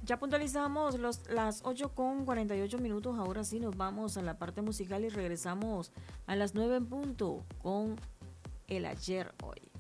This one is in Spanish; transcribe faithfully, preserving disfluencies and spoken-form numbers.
Ya puntualizamos los, las ocho con cuarenta y ocho minutos. Ahora sí nos vamos a la parte musical y regresamos a las nueve en punto con el ayer hoy.